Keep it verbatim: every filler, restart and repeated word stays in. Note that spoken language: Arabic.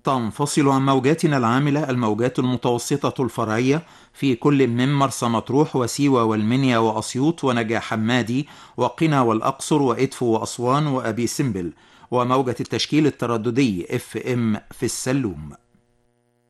تنفصل عن موجاتنا العاملة الموجات المتوسطة الفرعية في كل من مرسى مطروح وسيوة والمنيا وأسيوط ونجع حمادي وقنا والأقصر وإدفو وأسوان وأبي سمبل، وموجة التشكيل الترددي اف ام في السلوم.